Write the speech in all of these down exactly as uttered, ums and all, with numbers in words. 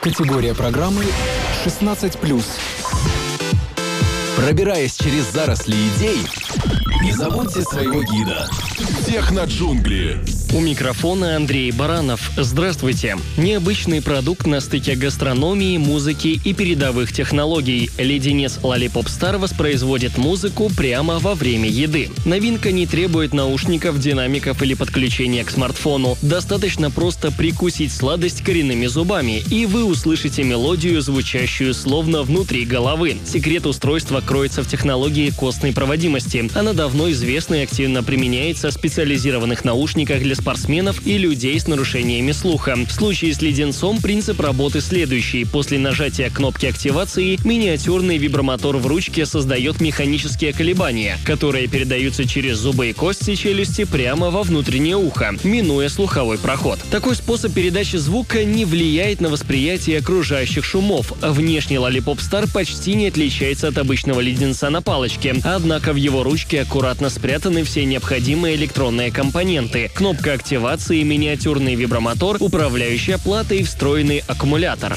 Категория программы шестнадцать плюс. Пробираясь через заросли идей, не забудьте своего гида. Техноджунгли. У микрофона Андрей Баранов. Здравствуйте. Необычный продукт на стыке гастрономии, музыки и передовых технологий. Леденец Lollipop Star воспроизводит музыку прямо во время еды. Новинка не требует наушников, динамиков или подключения к смартфону. Достаточно просто прикусить сладость коренными зубами, и вы услышите мелодию, звучащую словно внутри головы. Секрет устройства кроется в технологии костной проводимости. Она давно известна и активно применяется в специализированных наушниках для спортсменов и людей с нарушениями слуха. В случае с леденцом принцип работы следующий. После нажатия кнопки активации миниатюрный вибромотор в ручке создает механические колебания, которые передаются через зубы и кости челюсти прямо во внутреннее ухо, минуя слуховой проход. Такой способ передачи звука не влияет на восприятие окружающих шумов. Внешний Lollipop Star почти не отличается от обычного леденца на палочке, однако в его ручке аккуратно спрятаны все необходимые электронные компоненты: кнопка активации, миниатюрный вибромотор, управляющая плата и встроенный аккумулятор.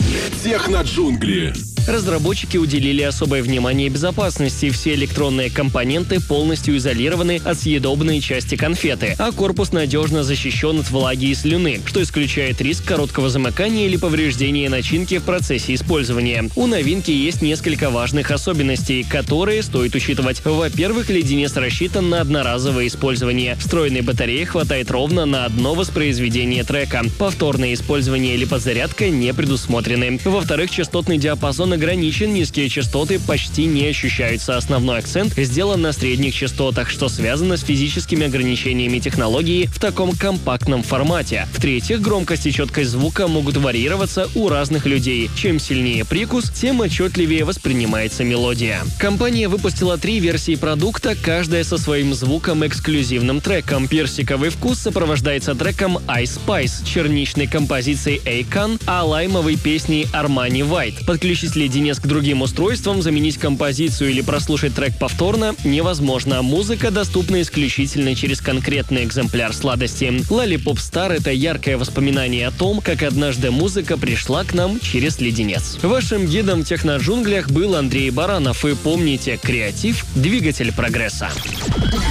Техноджунгли. Разработчики уделили особое внимание безопасности. Все электронные компоненты полностью изолированы от съедобной части конфеты, а корпус надежно защищен от влаги и слюны, что исключает риск короткого замыкания или повреждения начинки в процессе использования. У новинки есть несколько важных особенностей, которые стоит учитывать. Во-первых, леденец рассчитан на одноразовое использование. Встроенной батареи хватает ровно на одно воспроизведение трека. Повторное использование или подзарядка не предусмотрены. Во-вторых, частотный диапазон ограничен, низкие частоты почти не ощущаются. Основной акцент сделан на средних частотах, что связано с физическими ограничениями технологии в таком компактном формате. В-третьих, громкость и четкость звука могут варьироваться у разных людей. Чем сильнее прикус, тем отчетливее воспринимается мелодия. Компания выпустила три версии продукта, каждая со своим звуком и эксклюзивным треком. Персиковый вкус сопровождается треком Ice Spice, черничной композицией Akon, а лаймовой песней Armani White. Подключить леденец к другим устройствам, заменить композицию или прослушать трек повторно невозможно. Музыка доступна исключительно через конкретный экземпляр сладости. Lollipop Star — это яркое воспоминание о том, как однажды музыка пришла к нам через леденец. Вашим гидом в техноджунглях был Андрей Баранов. И помните, креатив — двигатель прогресса.